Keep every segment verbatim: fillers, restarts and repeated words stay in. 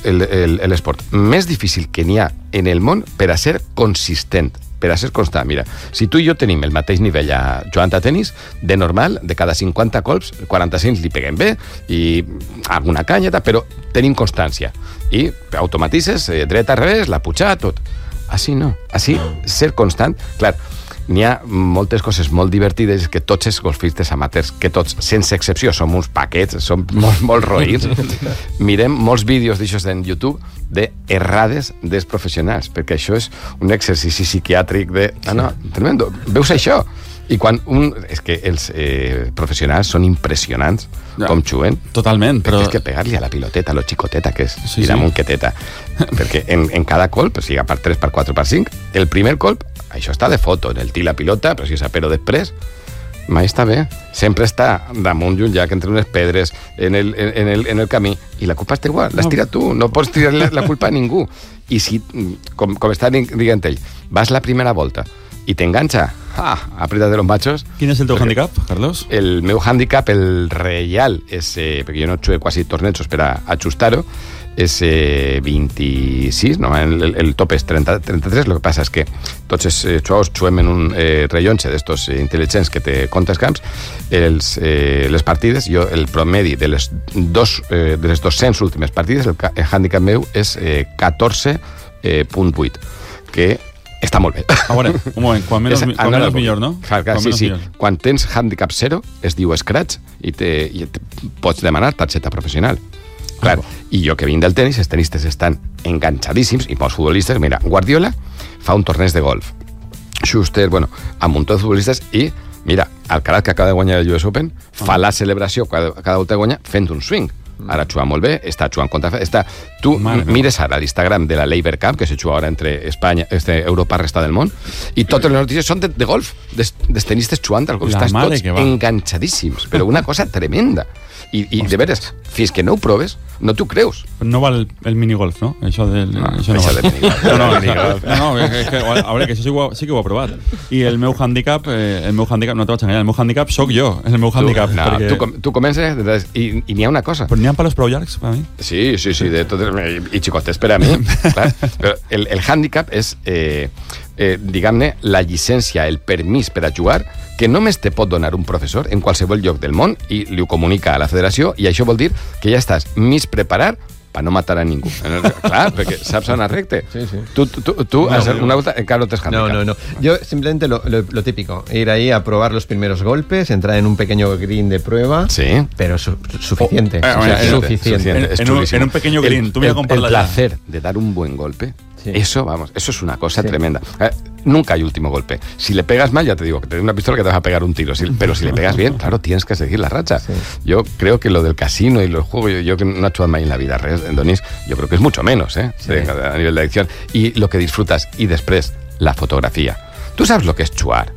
l'esport més difícil que n'hi ha en el món per a ser consistent, per a ser constant. Mira, si tu i jo tenim el mateix nivell a jugant a tenis, de normal, de cada cinquanta colps, quaranta-cinc li peguem bé, i alguna canyeta, però tenim constància. I automatitzes, eh, dreta, revés, la pujada, tot. Així no. Així, ser constant... Clar, n'hi ha moltes coses molt divertides que tots els golfistes amateurs, que tots, sense excepció, som uns paquets, som molt, molt roïns. Mirem molts vídeos d'aixòs en YouTube d'errades dels professionals, perquè això és un exercici psiquiàtric de... Ah, no, tremendo. Veus això? I quan un... És que els eh, professionals són impressionants com juguen. Totalment, però... És que pegar-li a la piloteta, a lo xicoteta que és, sí, i damunt sí. que teta. Perquè en, en cada colp, siga per tres, per quatre, per cinc, el primer colp, això està de foto, en el tira pilota, però si s'ha però després, mai està bé. Sempre està damunt d'un llac, entre unes pedres, en el, en el, en el camí, i la culpa està igual, l'has tirat tu, no pots tirar la, la culpa a ningú. I si, com, com està dient ell, vas la primera volta i t'enganxa, ah, aprieta de los machos. Quin és el teu handicap, Carlos? El meu handicap, el reial, és, eh, perquè jo no xué quasi tornejos per a ajustar-ho, és eh, vint-i-sis, no? el, el, el top és trenta, trenta-tres, el que passa és que tots els eh, jugadors juguem en un eh, rellotge d'estos eh, intel·ligents que te compta els camps, els, eh, les partides, jo el promedi de les, dos, eh, de les dos-centes últimes partides, el, el handicap meu és eh, catorze coma vuit, que està molt bé. A veure, un moment, quan menys, és, quan menys millor, no? Clar, clar, sí, sí. Millor. Quan tens handicap zero, es diu scratch, i, te, i te pots demanar targeta professional. Clar, ah, i jo que vinc del tenis, els tenistes estan enganxadíssims, i molts futbolistes, mira, Guardiola fa un torneig de golf. Schuster, bueno, amb un munt de futbolistes, i mira, Alcaraz, que acaba de guanyar el U S Open, ah. fa la celebració cada, cada volta de guanyar fent un swing. Ara juga molt bé, està jugant contra... Està... Tu Mare mires ara l'Instagram de la Laver Cup, que se juga ara entre Espanya, este, Europa i resta del món, i totes les notícies són de, de golf, dels, dels tenistes jugant al golf. Estàs tots enganxadíssims, però una cosa tremenda. I, i de veres, fins que no ho proves, no t'ho creus. No val el, el minigolf, no? Això del... No, això no això val. del minigolf. No, no, minigolf. no, no és que, a veure, que això sí, ho, sí que ho he provat. I el meu handicap, eh, el meu handicap, no te vaig enganyar, el meu handicap sóc jo, és el meu handicap. Tu, no, perquè... tu, com, tu comences i, i n'hi ha una cosa. Però n'hi ha palos prou llargs, per a mi? Sí, sí, sí, de tot, i xicotes per a mi. Clar. Però el, el handicap és, eh, eh, diguem-ne, la llicència, el permís per a jugar, que només te pot donar un professor en qualsevol lloc del món i li ho comunica a la federació, i això vol dir que ja estàs més preparat per no matar a ningú. Clar, perquè saps anar recte. Sí, sí. Tú, tú, tú no, no. una vuelta encara no te has handicap. No, no, no. Yo simplemente lo, lo, lo típico, ir ahí a probar los primeros golpes, entrar en un pequeño green de prueba, sí. pero su, suficiente. Oh, o sea, es suficiente. En, en, un, en un pequeño green. El, tú me el, el la placer ya. de dar un buen golpe, sí. eso, vamos, eso es una cosa sí. tremenda. Eh, nunca hay último golpe. Si le pegas mal, ya te digo, que te doy una pistola que te vas a pegar un tiro. Si, pero si le pegas bien, claro, tienes que seguir la racha. Sí. Yo creo que lo del casino y los juegos, yo, yo que no he hecho más en la vida, Donis, yo creo que es mucho menos, ¿eh? Sí. A nivel de adicción. Y lo que disfrutas, y després, la fotografia. Tu saps lo que és xuar?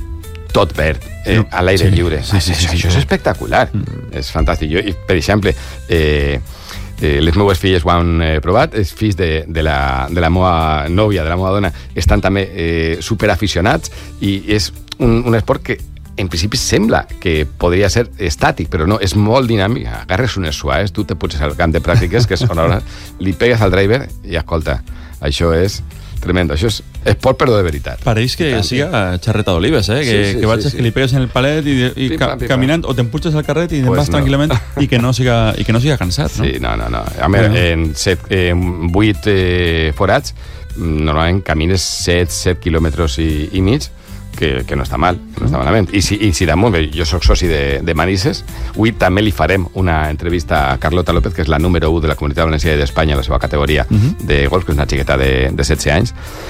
Tot verd, eh, a l'aire sí. lliure. Sí, sí, sí, això sí, és espectacular. Mm. És fantàstic. Jo, per exemple, eh, eh, les meues filles ho han eh, provat, els fills de, de, la, de la meva nòvia, de la meva dona, estan també eh, superaficionats, i és un, un esport que en principi sembla que podria ser estàtic, però no, és molt dinàmic. Agarres unes suaves, tu te puges al camp de pràctiques, que és on ara li pegues al driver i, escolta, això és tremendo. Això és esport, però de veritat. Pareix que siga xarreta d'olives, eh? Que, sí, sí, que vaig sí, sí. que li pegues en el palet i, i pim, ca pam, caminant, o t'empuixes al carret i te'n pues vas no. tranquil·lament i que no siga, i que no siga cansat, no? Sí, no, no, no. A més, bueno. en, set, en vuit eh, forats, normalment camines set, set quilòmetres i, i mig, que, que no està mal, no està malament. I si, i si damunt, jo soc soci de, de Manises, avui també li farem una entrevista a Carlota López, que és la número u de la Comunitat Valenciana d'Espanya, la seva categoria uh -huh. de golf, que és una xiqueta de, de setze anys,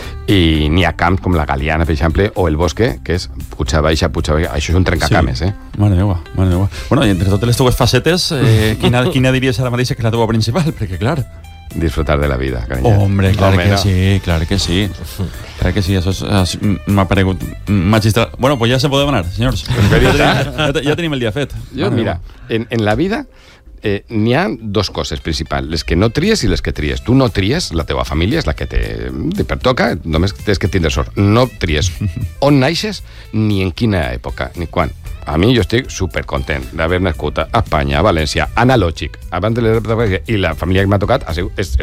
i n'hi ha camps com la Galiana, per exemple, o el Bosque, que és Puig Baixa, Puig Baixa, això és un trencacames, sí. eh? Mare meva, mare meva. Bueno, i entre totes les teues facetes, eh, quina, quina diries ara mateixa que és la teva principal? Perquè, clar... Disfrutar de la vida, cariño. Hombre, claro Hombre, que no. sí, claro que sí. Claro que sí, eso es, m'ha paregut magistral. Bueno, pues ya se puede demanar, senyors. Ja, ja tenim el dia fet. Jo, mira, en, en la vida eh, n'hi ha dos coses principals, les que no tries i les que tries. Tu no tries, la teva família és la que te, te pertoca, només tens que tindre sort. No tries on naixes, ni en quina època, ni quan. A mi jo estic supercontent d'haver nascut a Espanya, a València, analògic, abans de l'època, i la família que m'ha tocat és, és